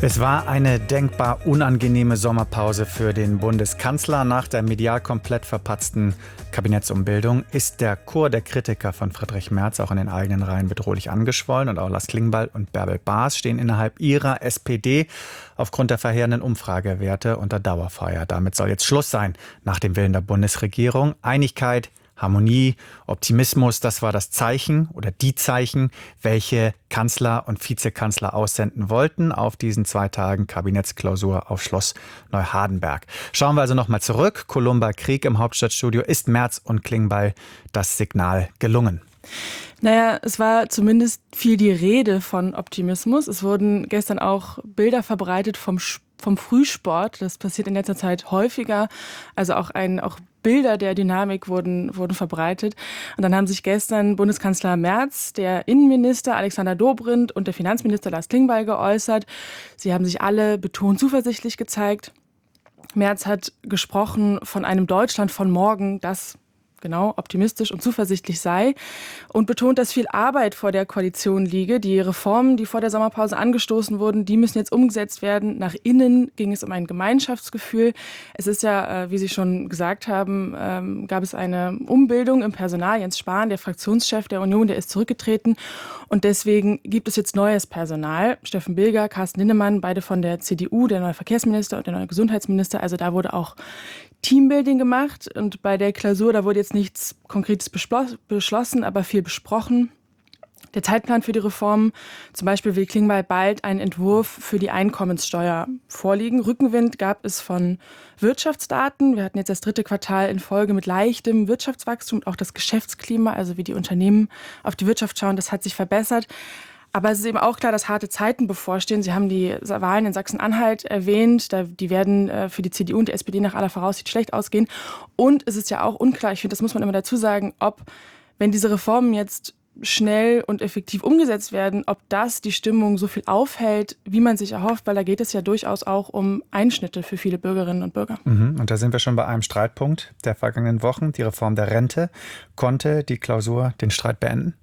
Es war eine denkbar unangenehme Sommerpause für den Bundeskanzler. Nach der medial komplett verpatzten Kabinettsumbildung ist der Chor der Kritiker von Friedrich Merz auch in den eigenen Reihen bedrohlich angeschwollen. Und auch Lars Klingbeil und Bärbel Baas stehen innerhalb ihrer SPD aufgrund der verheerenden Umfragewerte unter Dauerfeuer. Damit soll jetzt Schluss sein nach dem Willen der Bundesregierung. Einigkeit, Harmonie, Optimismus, das war das Zeichen oder die Zeichen, welche Kanzler und Vizekanzler aussenden wollten auf diesen 2 Tagen Kabinettsklausur auf Schloss Neuhardenberg. Schauen wir also nochmal zurück. Columba Krieg im Hauptstadtstudio. Ist Merz und Klingbeil das Signal gelungen? Naja, es war zumindest viel die Rede von Optimismus. Es wurden gestern auch Bilder verbreitet vom Frühsport. Das passiert in letzter Zeit häufiger. Also auch Bilder der Dynamik wurden verbreitet. Und dann haben sich gestern Bundeskanzler Merz, der Innenminister Alexander Dobrindt und der Finanzminister Lars Klingbeil geäußert. Sie haben sich alle betont zuversichtlich gezeigt. Merz hat gesprochen von einem Deutschland von morgen, das optimistisch und zuversichtlich sei und betont, dass viel Arbeit vor der Koalition liege. Die Reformen, die vor der Sommerpause angestoßen wurden, die müssen jetzt umgesetzt werden. Nach innen ging es um ein Gemeinschaftsgefühl. Es ist ja, wie Sie schon gesagt haben, gab es eine Umbildung im Personal. Jens Spahn, der Fraktionschef der Union, der ist zurückgetreten. Und deswegen gibt es jetzt neues Personal. Steffen Bilger, Carsten Linnemann, beide von der CDU, der neue Verkehrsminister und der neue Gesundheitsminister. Also da wurde auch Teambuilding gemacht und bei der Klausur, da wurde jetzt nichts Konkretes beschlossen, aber viel besprochen. Der Zeitplan für die Reformen, zum Beispiel will Klingbeil bald einen Entwurf für die Einkommenssteuer vorlegen. Rückenwind gab es von Wirtschaftsdaten. Wir hatten jetzt das 3. Quartal in Folge mit leichtem Wirtschaftswachstum und auch das Geschäftsklima, also wie die Unternehmen auf die Wirtschaft schauen, das hat sich verbessert. Aber es ist eben auch klar, dass harte Zeiten bevorstehen. Sie haben die Wahlen in Sachsen-Anhalt erwähnt. Die werden für die CDU und die SPD nach aller Voraussicht schlecht ausgehen. Und es ist ja auch unklar, ich finde, das muss man immer dazu sagen, wenn diese Reformen jetzt schnell und effektiv umgesetzt werden, ob das die Stimmung so viel aufhält, wie man sich erhofft, weil da geht es ja durchaus auch um Einschnitte für viele Bürgerinnen und Bürger. Und da sind wir schon bei einem Streitpunkt der vergangenen Wochen. Die Reform der Rente. Konnte die Klausur den Streit beenden?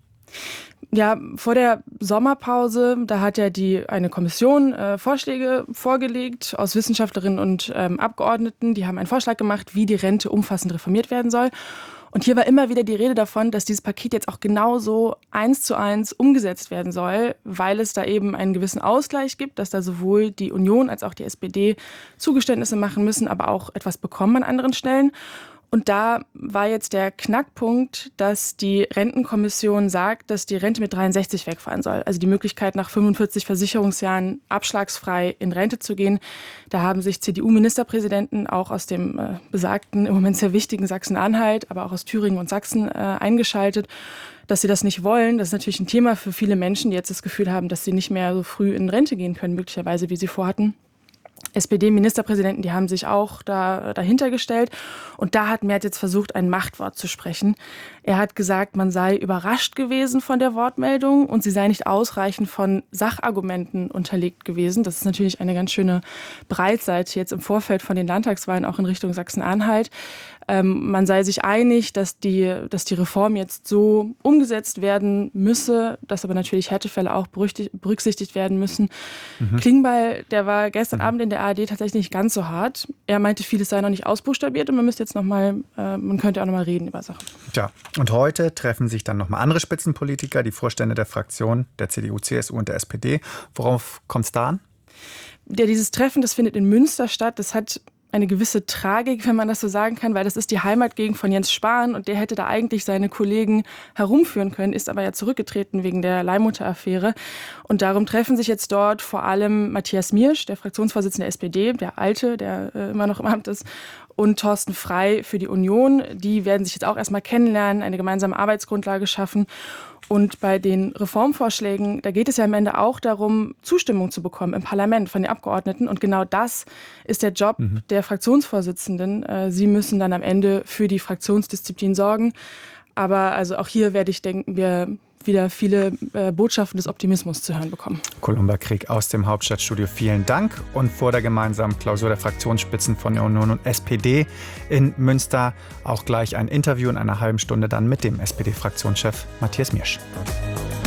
Ja, vor der Sommerpause, da hat ja eine Kommission Vorschläge vorgelegt aus Wissenschaftlerinnen und Abgeordneten. Die haben einen Vorschlag gemacht, wie die Rente umfassend reformiert werden soll. Und hier war immer wieder die Rede davon, dass dieses Paket jetzt auch genauso 1:1 umgesetzt werden soll, weil es da eben einen gewissen Ausgleich gibt, dass da sowohl die Union als auch die SPD Zugeständnisse machen müssen, aber auch etwas bekommen an anderen Stellen. Und da war jetzt der Knackpunkt, dass die Rentenkommission sagt, dass die Rente mit 63 wegfallen soll. Also die Möglichkeit, nach 45 Versicherungsjahren abschlagsfrei in Rente zu gehen. Da haben sich CDU-Ministerpräsidenten auch aus dem besagten, im Moment sehr wichtigen Sachsen-Anhalt, aber auch aus Thüringen und Sachsen eingeschaltet, dass sie das nicht wollen. Das ist natürlich ein Thema für viele Menschen, die jetzt das Gefühl haben, dass sie nicht mehr so früh in Rente gehen können, möglicherweise, wie sie vorhatten. SPD-Ministerpräsidenten, die haben sich auch dahinter gestellt. Und da hat Merz jetzt versucht, ein Machtwort zu sprechen. Er hat gesagt, man sei überrascht gewesen von der Wortmeldung und sie sei nicht ausreichend von Sachargumenten unterlegt gewesen. Das ist natürlich eine ganz schöne Breitseite jetzt im Vorfeld von den Landtagswahlen, auch in Richtung Sachsen-Anhalt. Man sei sich einig, dass die Reform jetzt so umgesetzt werden müsse, dass aber natürlich Härtefälle auch berücksichtigt werden müssen. Klingbeil, der war gestern Abend in der ARD tatsächlich nicht ganz so hart. Er meinte, vieles sei noch nicht ausbuchstabiert und man könnte auch noch mal reden über Sachen. Tja, und heute treffen sich dann nochmal andere Spitzenpolitiker, die Vorstände der Fraktionen der CDU, CSU und der SPD. Worauf kommt es da an? Ja, dieses Treffen, das findet in Münster statt. Das hat eine gewisse Tragik, wenn man das so sagen kann, weil das ist die Heimatgegend von Jens Spahn und der hätte da eigentlich seine Kollegen herumführen können, ist aber ja zurückgetreten wegen der Leihmutter-Affäre. Und darum treffen sich jetzt dort vor allem Matthias Miersch, der Fraktionsvorsitzende der SPD, der Alte, der immer noch im Amt ist, und Thorsten Frey für die Union. Die werden sich jetzt auch erstmal kennenlernen, eine gemeinsame Arbeitsgrundlage schaffen. Und bei den Reformvorschlägen, da geht es ja am Ende auch darum, Zustimmung zu bekommen im Parlament von den Abgeordneten. Und genau das ist der Job der Fraktionsvorsitzenden. Sie müssen dann am Ende für die Fraktionsdisziplin sorgen. Aber also auch hier denken wir, wieder viele Botschaften des Optimismus zu hören bekommen. Columba Krieg aus dem Hauptstadtstudio, vielen Dank. Und vor der gemeinsamen Klausur der Fraktionsspitzen von der Union und SPD in Münster auch gleich ein Interview in einer halben Stunde dann mit dem SPD-Fraktionschef Matthias Miersch.